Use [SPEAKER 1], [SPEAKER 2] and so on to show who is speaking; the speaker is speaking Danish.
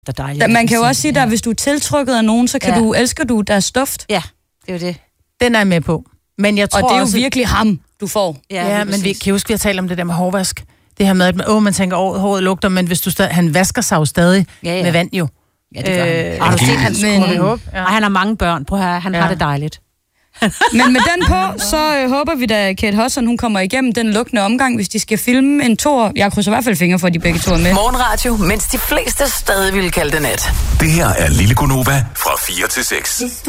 [SPEAKER 1] Det er dejligt.
[SPEAKER 2] Man kan jo også sige, at hvis du er tiltrykket af nogen, så elsker du deres duft.
[SPEAKER 1] Ja, det er jo det.
[SPEAKER 3] Den er jeg med på. Men jeg tror
[SPEAKER 2] og det er jo
[SPEAKER 3] også,
[SPEAKER 2] virkelig ham, du får.
[SPEAKER 3] Ja, men vi kan huske, vi har talt om det der med hårvask. Det her med, at man tænker, håret lugter, men hvis du han vasker sig jo stadig med vand jo.
[SPEAKER 1] Ja, det gør han. Har du set hans skruer? Og han har mange børn. Prøv at høre, han har det dejligt.
[SPEAKER 2] Men med den på, så håber vi da, at Kate Hudson, hun kommer igennem den lukkende omgang, hvis de skal filme en toer. Jeg krydser i hvert fald fingre for, at de begge to er med.
[SPEAKER 4] Morgenradio, mens de fleste stadig vil kalde det nat.
[SPEAKER 5] Det her er Lille Gunova fra 4 til 6.